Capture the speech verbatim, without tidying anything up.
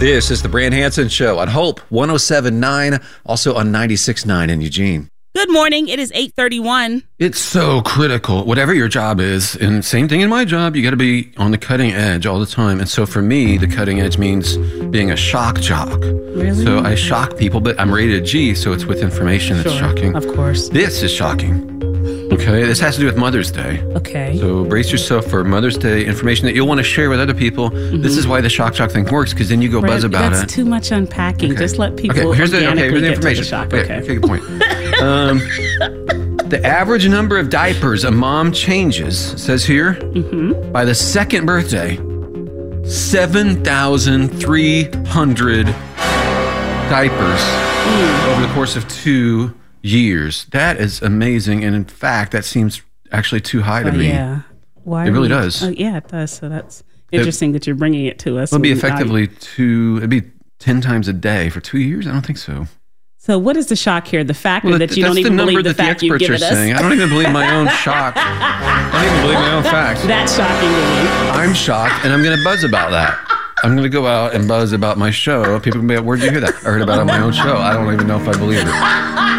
This is the Brand Hansen Show on Hope one oh seven point nine, also on ninety-six point nine in Eugene. Good morning. It is eight thirty-one. It's so critical, whatever your job is, and same thing in my job, you got to be on the cutting edge all the time. And so for me, the cutting edge means being a shock jock. Really? So I shock people, but I'm rated G, so it's with information that's Sure, shocking. of course. This is shocking. Okay, this has to do with Mother's Day. Okay. So brace yourself for Mother's Day information that you'll want to share with other people. Mm-hmm. This is why the shock jock thing works, because then you go Brad, buzz about that's it. That's too much unpacking. Okay. Just let people okay, here's the, okay, here's the get information. to the shock. Okay, Okay. okay, good point. um, the average number of diapers a mom changes, says here, mm-hmm. by the second birthday, seven thousand three hundred diapers mm. over the course of two years. That is amazing. And in fact, that seems actually too high to uh, me. Yeah. Why? It really you, does. Uh, yeah, it does. So that's interesting it, that you're bringing it to us. It'll be effectively two, it'd be ten times a day for two years? I don't think so. So what is the shock here? The fact well, that you don't even believe the, the fact you've given us? Saying. I don't even believe my own shock. I don't even believe my own facts. That's shocking to me. I'm shocked, and I'm going to buzz about that. I'm going to go out and buzz about my show. People can be like, where'd you hear that? I heard about it on my own show. I don't even know if I believe it.